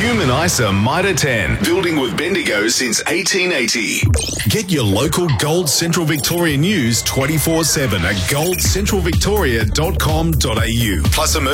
Human ISA Mitre 10, building with Bendigo since 1880. Get your local Gold Central Victoria news 24/7 at goldcentralvictoria.com.au. Plus